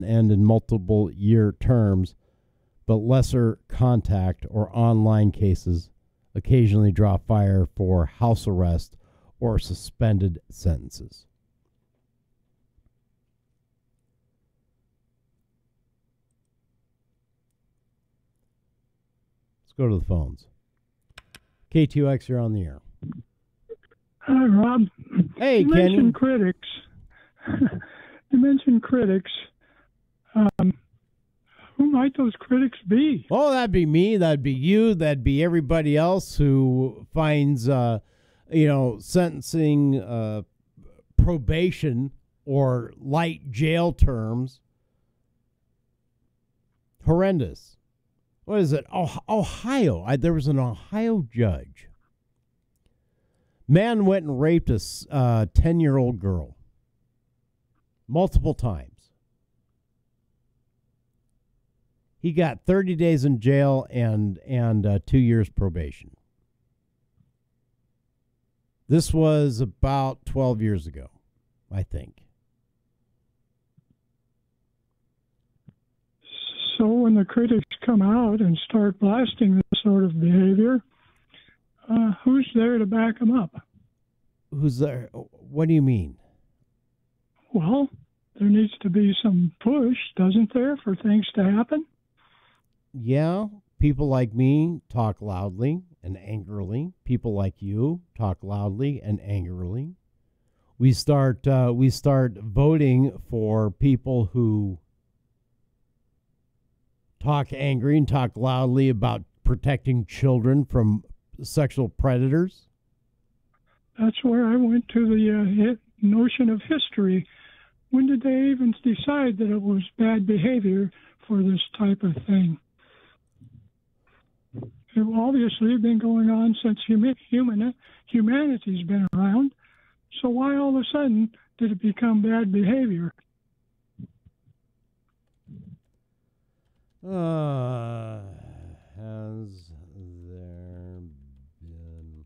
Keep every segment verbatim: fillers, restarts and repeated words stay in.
and in multiple year terms, but lesser contact or online cases occasionally draw fire for house arrest or suspended sentences. Let's go to the phones. K two X, you're on the air. Hi, Rob. Hey, you Kenny. Mentioned critics. You mentioned critics. Um, who might those critics be? Oh, that'd be me. That'd be you. That'd be everybody else who finds, uh, you know, sentencing, uh, probation, or light jail terms horrendous. What is it? Oh, Ohio. I, there was an Ohio judge. Man went and raped a uh, ten-year-old girl multiple times. He got thirty days in jail and and uh, two years probation. This was about twelve years ago, I think. So when the critics come out and start blasting this sort of behavior, uh, who's there to back them up? Who's there? What do you mean? Well, there needs to be some push, doesn't there, for things to happen? Yeah, people like me talk loudly and angrily. People like you talk loudly and angrily. We start uh, we start voting for people who talk angry and talk loudly about protecting children from sexual predators. That's where I went to the uh, notion of history. When did they even decide that it was bad behavior for this type of thing? It obviously been going on since human, human humanity's been around. So why all of a sudden did it become bad behavior? Uh, has there been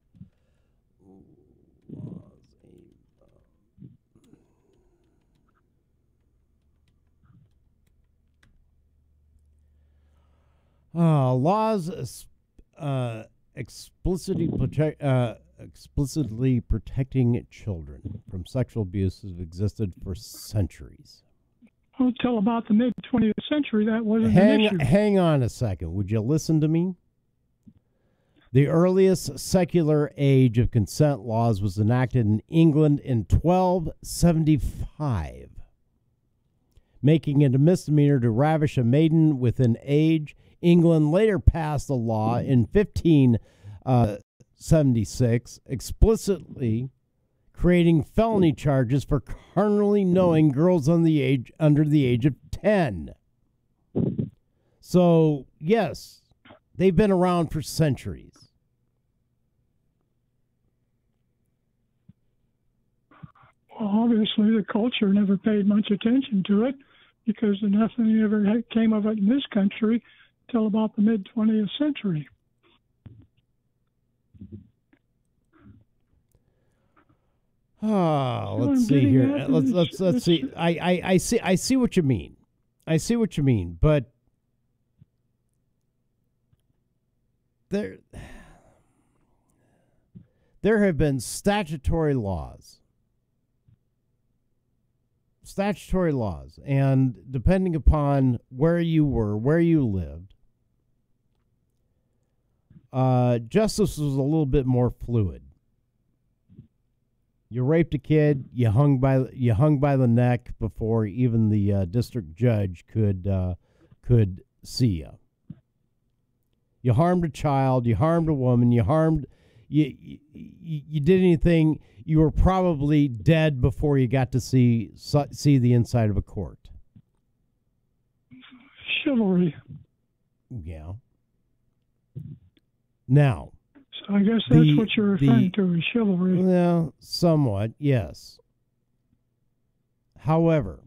uh, laws uh, explicitly protect uh, explicitly protecting children from sexual abuse have existed for centuries. Until about the mid twentieth century, that wasn't Hang, an issue. hang on a second. Would you listen to me? The earliest secular age of consent laws was enacted in England in twelve seventy-five, making it a misdemeanor to ravish a maiden within age. England later passed a law in fifteen seventy-six explicitly creating felony charges for carnally knowing girls on the age under the age of ten. So, yes, they've been around for centuries. Well, obviously, the culture never paid much attention to it because nothing ever came of it in this country till about the mid twentieth century. Oh, let's see here. Let's let's let's see. I, I, I see I see what you mean. I see what you mean, but there there have been statutory laws. Statutory laws, and depending upon where you were, where you lived, uh, justice was a little bit more fluid. You raped a kid, you hung by you hung by the neck before even the uh, district judge could uh, could see you. You harmed a child, you harmed a woman, you harmed you you, you did anything. You were probably dead before you got to see see the inside of a court. Chivalry. Yeah. Now. So I guess that's the, what you're referring the, to as chivalry. Well, somewhat, yes. However,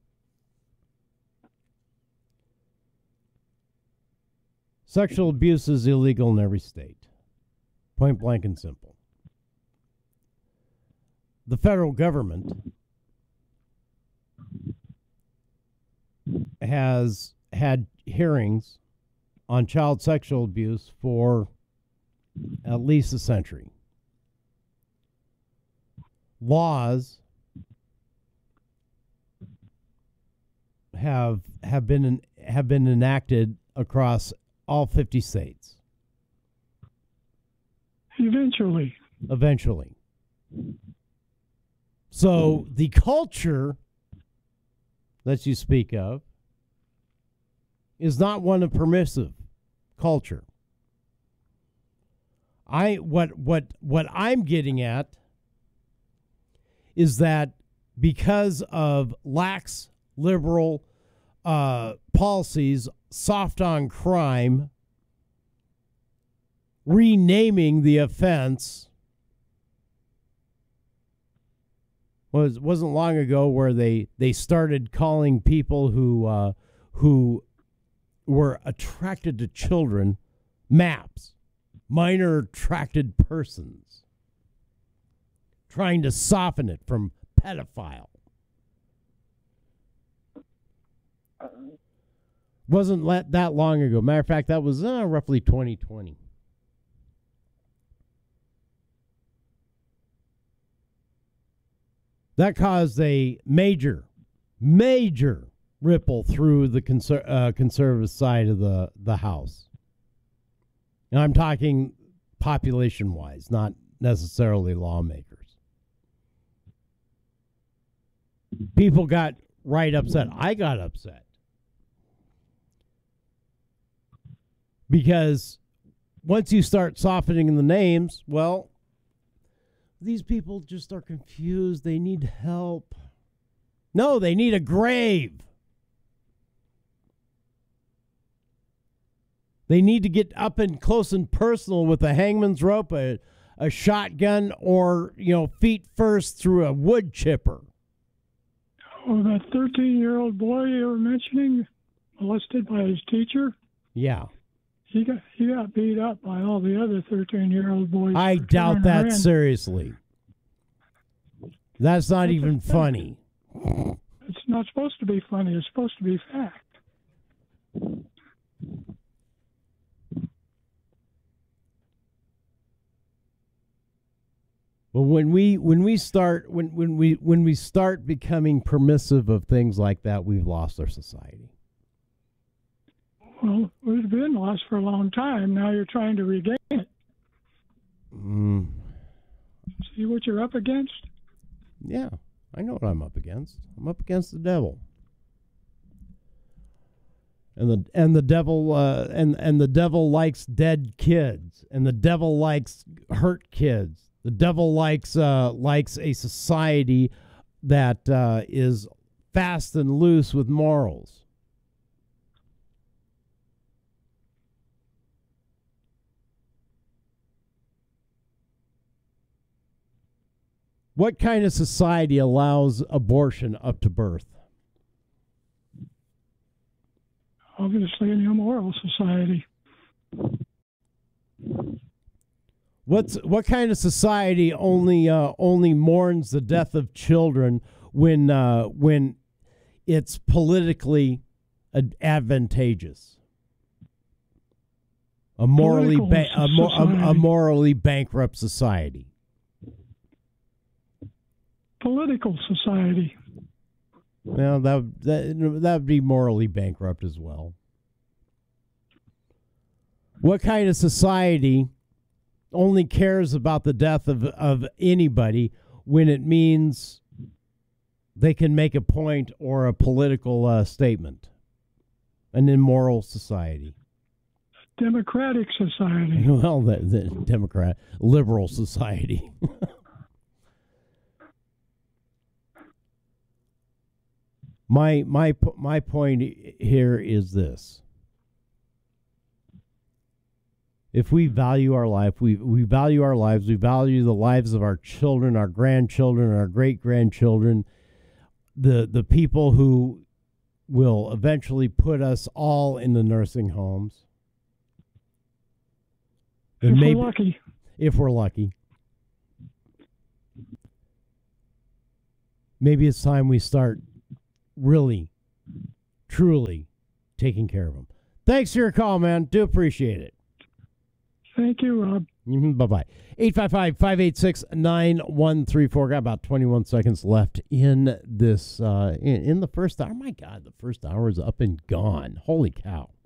sexual abuse is illegal in every state. Point blank and simple. The federal government has had hearings on child sexual abuse for at least a century. Laws have have been have been enacted across all fifty states. Eventually. Eventually. So the culture that you speak of is not one of permissive culture. I what what what I'm getting at is that because of lax liberal uh, policies, soft on crime, renaming the offense was wasn't long ago where they they started calling people who uh, who were attracted to children MAPS, minor attracted persons, trying to soften it from pedophile. Wasn't let that long ago. Matter of fact, that was uh, roughly twenty twenty. That caused a major, major ripple through the conser- uh, conservative side of the, the House. And I'm talking population-wise, not necessarily lawmakers. People got right upset. I got upset. Because once you start softening the names, well, these people just are confused. They need help. No, they need a grave. They need to get up and close and personal with a hangman's rope, a, a shotgun, or, you know, feet first through a wood chipper. Oh, that thirteen-year-old boy you were mentioning, molested by his teacher? Yeah. He got he got beat up by all the other thirteen-year-old boys. I doubt that seriously. That's not even funny. It's not supposed to be funny. It's supposed to be fact. But when we when we start when, when we when we start becoming permissive of things like that, we've lost our society. Well, we've been lost for a long time. Now you're trying to regain it. Mm. See what you're up against? Yeah, I know what I'm up against. I'm up against the devil. And the and the devil uh, and and the devil likes dead kids, and the devil likes hurt kids. The devil likes uh, likes a society that uh, is fast and loose with morals. What kind of society allows abortion up to birth? Obviously, an immoral society. What's what kind of society only uh, only mourns the death of children when uh, when it's politically ad- advantageous? A morally ba- a, mo- a, a morally bankrupt society. Political society. Well, that that that would be morally bankrupt as well. What kind of society only cares about the death of, of anybody when it means they can make a point or a political uh, statement? An immoral society. Democratic society. Well, the, the Democrat, liberal society. my my my point here is this. If we value our life, we, we value our lives, we value the lives of our children, our grandchildren, our great-grandchildren, the the people who will eventually put us all in the nursing homes. If maybe, we're lucky. If we're lucky. Maybe it's time we start really truly taking care of them. Thanks for your call, man. Do appreciate it. Thank you, Rob. Mm-hmm. Bye-bye. eight five five, five eight six, nine one three four. Got about twenty-one seconds left in this, uh, in, in the first hour. My God, the first hour is up and gone. Holy cow.